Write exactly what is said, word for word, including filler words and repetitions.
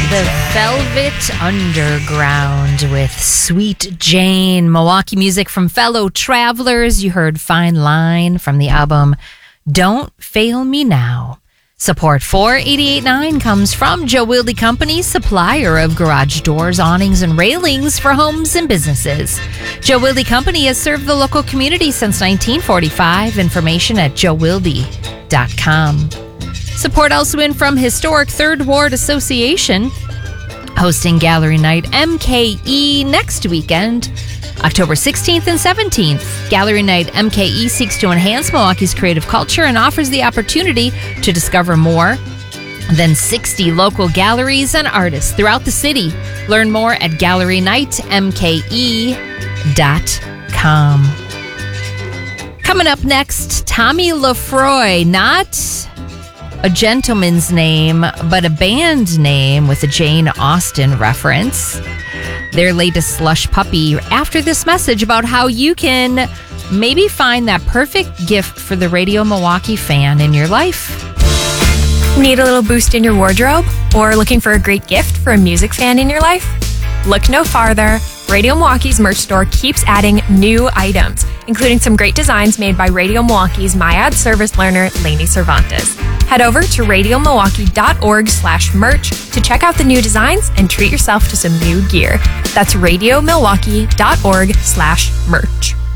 The Velvet Underground with Sweet Jane. Milwaukee music from Fellow Travelers. You heard Fine Line from the album Don't Fail Me Now. Support for eighty-eight point nine comes from Joe Wilde Company, supplier of garage doors, awnings, and railings for homes and businesses. Joe Wilde Company has served the local community since nineteen forty-five. Information at joe wilde dot com. Support also in from Historic Third Ward Association, hosting Gallery Night M K E next weekend, October sixteenth and seventeenth. Gallery Night M K E seeks to enhance Milwaukee's creative culture and offers the opportunity to discover more than sixty local galleries and artists throughout the city. Learn more at gallery night m k e dot com. Coming up next, Tommy Lefroy, not a gentleman's name, but a band name with a Jane Austen reference. Their latest slush puppy, after this message about how you can maybe find that perfect gift for the Radio Milwaukee fan in your life. Need a little boost in your wardrobe? Or looking for a great gift for a music fan in your life? Look no farther. Radio Milwaukee's merch store keeps adding new items, including some great designs made by Radio Milwaukee's MyAd service learner, Lainey Cervantes. Head over to radio milwaukee dot org slash merch to check out the new designs and treat yourself to some new gear. That's radio milwaukee dot org slash merch.